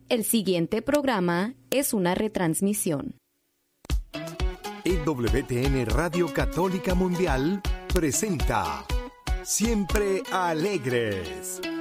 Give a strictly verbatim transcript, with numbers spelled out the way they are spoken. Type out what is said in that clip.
El siguiente programa es una retransmisión. E W T N Radio Católica Mundial presenta Siempre Alegres.